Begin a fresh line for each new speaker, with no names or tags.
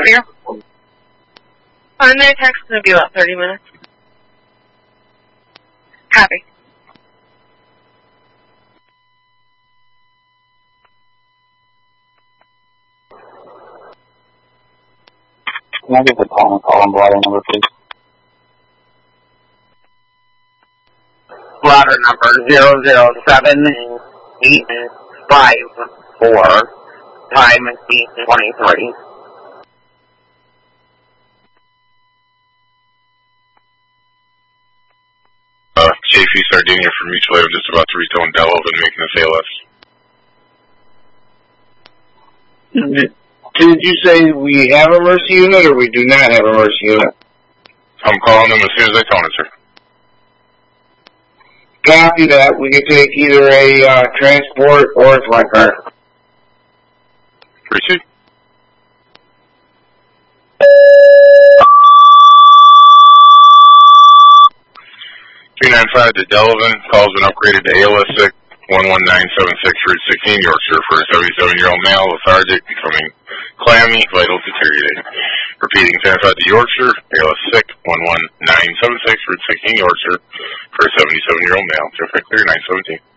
here. Their text is going to be about 30 minutes. Copy.
Can I get the call and blotter number, please?
Blotter number 007-854, time 8:23.
Chafee Sardinia from Mutual Aid. I'm just about to reach Delavan making a ALS.
Did you say we have a mercy unit or we do not have a mercy unit?
I'm calling them as soon as I tone it, sir.
Copy that. We can take either a transport or a flat car.
Proceed. $295 to Delavan. Call's been upgraded to ALS 6 11976 Route 16, Yorkshire, for a 77-year-old male lethargic, becoming clammy, vitals deteriorating. Repeating, 295 to Yorkshire, ALS 6 11976 Route 16, Yorkshire, for a 77-year-old male. Traffic clear, 917.